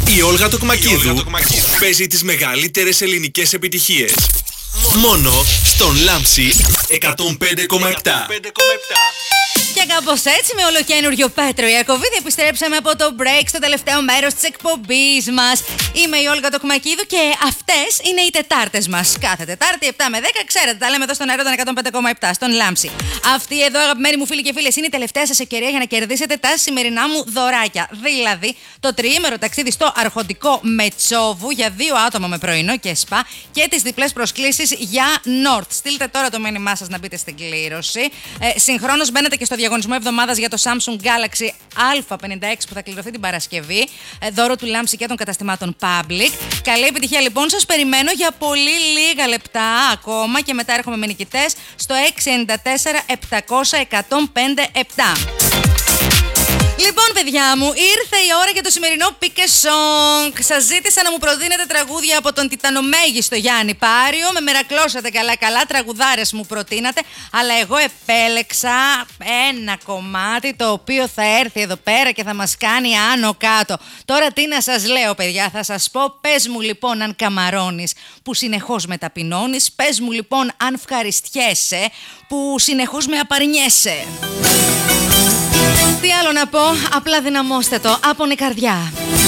Η Όλγα Τοκμακίδου παίζει τις μεγαλύτερες ελληνικές επιτυχίες. Μόνο στον Λάμψη 105,7. Και κάπως έτσι, με ολοκένουργιο Πέτρο Ιακωβίδη, επιστρέψαμε από το break στο τελευταίο μέρος της εκπομπής μας. Είμαι η Όλγα Τοκμακίδου και αυτές είναι οι Τετάρτες μας. Κάθε Τετάρτη 7 με 10, ξέρετε, τα λέμε εδώ στον αέρα των 105,7, στον Λάμψη. Αυτή εδώ, αγαπημένοι μου φίλοι και φίλες, είναι η τελευταία σας ευκαιρία για να κερδίσετε τα σημερινά μου δωράκια. Δηλαδή, το τριήμερο ταξίδι στο Αρχοντικό Μετσόβου για 2 άτομα με πρωινό και σπα και τις διπλές προσκλήσεις για North. Στείλτε τώρα το μήνυμά σας να μπείτε στην κλήρωση. Συγχρόνως μπαίνετε και στο διαγωνισμό εβδομάδας για το Samsung Galaxy A56 που θα κληρωθεί την Παρασκευή. Δώρο του Λάμψη και των καταστημάτων Public. Καλή επιτυχία λοιπόν, σας περιμένω για πολύ λίγα λεπτά ακόμα και μετά έρχομαι με νικητές στο 694 700 1057. Λοιπόν, παιδιά μου, ήρθε η ώρα για το σημερινό Pick a Song. Σας ζήτησα να μου προτείνετε τραγούδια από τον τιτανομέγιστο Γιάννη Πάριο. Με μερακλώσατε καλά, τραγουδάρες μου προτείνατε. Αλλά εγώ επέλεξα ένα κομμάτι το οποίο θα έρθει εδώ πέρα και θα μας κάνει άνω κάτω. Τώρα τι να σας λέω, παιδιά, θα σας πω. Πες μου λοιπόν αν καμαρώνεις που συνεχώς με ταπεινώνεις. Πες μου λοιπόν αν ευχαριστιέσαι που συνεχώς με απαρνιέσαι. Τι άλλο να πω, απλά δυναμώστε το από την καρδιά.